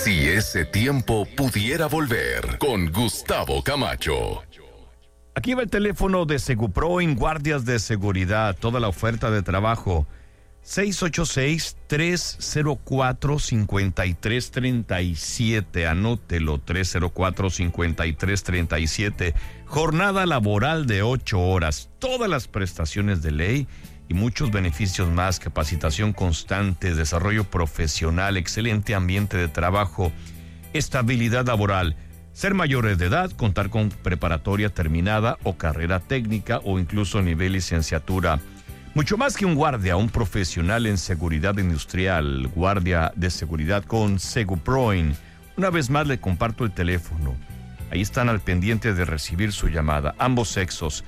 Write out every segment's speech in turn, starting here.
Si ese tiempo pudiera volver, con Gustavo Camacho. Aquí va el teléfono de Seguproin, guardias de seguridad, toda la oferta de trabajo. 686-304-5337. Anótelo, 304-5337. Jornada laboral de 8 horas. Todas las prestaciones de ley y muchos beneficios más. Capacitación constante, desarrollo profesional, excelente ambiente de trabajo, estabilidad laboral. Ser mayores de edad, contar con preparatoria terminada o carrera técnica o incluso nivel licenciatura. Mucho más que un guardia, un profesional en seguridad industrial, guardia de seguridad con Seguproin. Una vez más le comparto el teléfono. Ahí están al pendiente de recibir su llamada. Ambos sexos,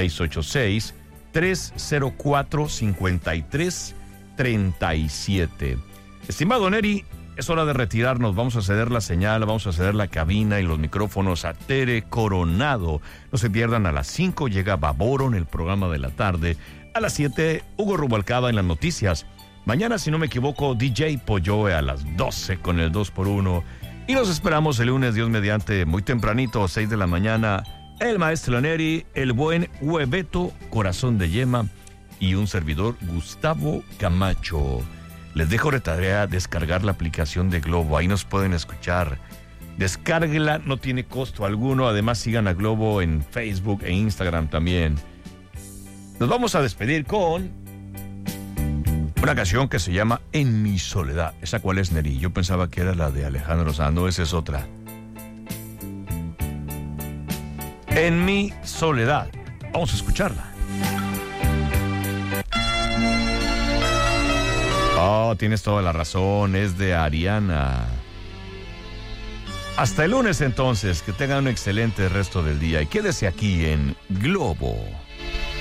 686-304-5337. Estimado Neri, es hora de retirarnos. Vamos a ceder la señal, vamos a ceder la cabina y los micrófonos a Tere Coronado. No se pierdan, a las 5 llega Baboro en el programa de la tarde. A las 7, Hugo Rubalcaba en las noticias. Mañana, si no me equivoco, DJ Polloe a las 12 con el 2x1. Y nos esperamos el lunes, Dios mediante, muy tempranito, 6 de la mañana. El maestro Neri, el buen Hueveto, corazón de yema y un servidor, Gustavo Camacho. Les dejo de tarea descargar la aplicación de Globo. Ahí nos pueden escuchar. Descárguela, no tiene costo alguno. Además, sigan a Globo en Facebook e Instagram también. Nos vamos a despedir con una canción que se llama En mi soledad. ¿Esa cuál es, Neri? Yo pensaba que era la de Alejandro Sanz. No, esa es otra. En mi soledad. Vamos a escucharla. Oh, tienes toda la razón. Es de Ariana. Hasta el lunes entonces. Que tengan un excelente resto del día. Y quédese aquí en Globo.